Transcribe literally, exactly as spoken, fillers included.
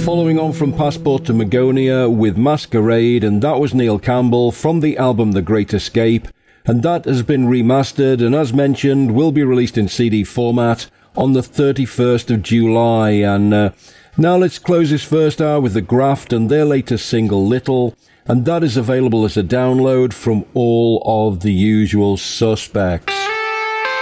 following on from Passport to Magonia with Masquerade, and that was Neil Campbell from the album The Great Escape, and that has been remastered and, as mentioned, will be released in C D format on the thirty-first of July. And uh, now let's close this first hour with The Graft and their latest single Little, and that is available as a download from all of the usual suspects.